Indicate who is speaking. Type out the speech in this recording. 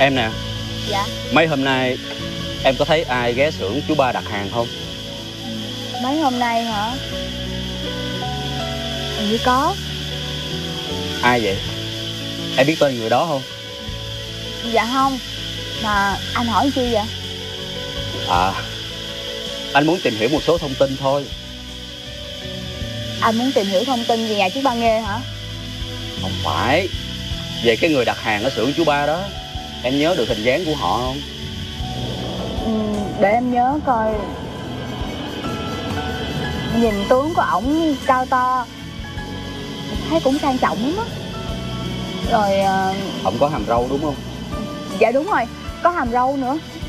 Speaker 1: Em nè,
Speaker 2: Dạ.
Speaker 1: mấy hôm nay em có thấy ai ghé xưởng chú Ba đặt hàng không?
Speaker 2: Mấy hôm nay hả? Hình như có.
Speaker 1: Ai vậy? Em biết tên người đó không?
Speaker 2: Dạ không. Mà anh hỏi chi vậy?
Speaker 1: À, anh muốn tìm hiểu một số thông tin thôi.
Speaker 2: Anh muốn tìm hiểu thông tin về nhà chú Ba Nghê hả?
Speaker 1: Không phải. Về cái người đặt hàng ở xưởng chú Ba đó. Em nhớ được hình dáng của họ không?
Speaker 2: Để em nhớ coi. Nhìn tướng của ổng cao to, thấy cũng sang trọng lắm á. Rồi
Speaker 1: Không có hàm râu đúng không?
Speaker 2: dạ đúng rồi, có hàm râu nữa.